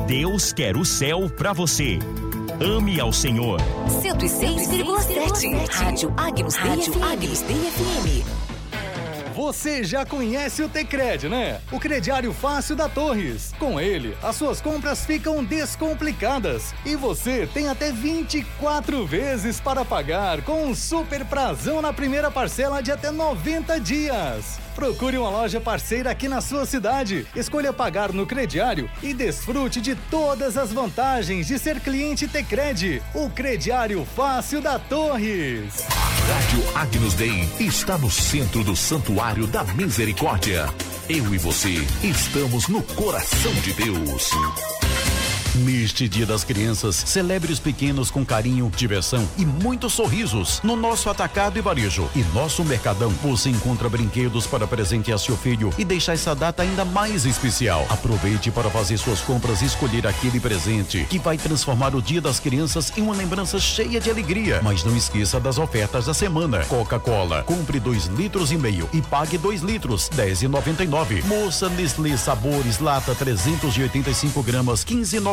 Deus quer o céu para você. Ame ao Senhor. 106,7. Rádio Agnus Dei FM. Você já conhece o Tecred, né? O crediário fácil da Torres. Com ele, as suas compras ficam descomplicadas e você tem até 24 vezes para pagar com um super prazão na primeira parcela de até 90 dias. Procure uma loja parceira aqui na sua cidade. Escolha pagar no crediário e desfrute de todas as vantagens de ser cliente Tecred. O crediário fácil da Torres. Rádio Agnus Dei está no centro do Santuário da Misericórdia. Eu e você estamos no coração de Deus. Neste Dia das Crianças, celebre os pequenos com carinho, diversão e muitos sorrisos. No nosso atacado e varejo e nosso mercadão, você encontra brinquedos para presentear seu filho e deixar essa data ainda mais especial. Aproveite para fazer suas compras e escolher aquele presente que vai transformar o Dia das Crianças em uma lembrança cheia de alegria. Mas não esqueça das ofertas da semana. Coca-Cola, compre 2,5 litros e pague 2 litros, R$10,99. Moça Nestlé Sabores Lata 385 gramas, R$15,99.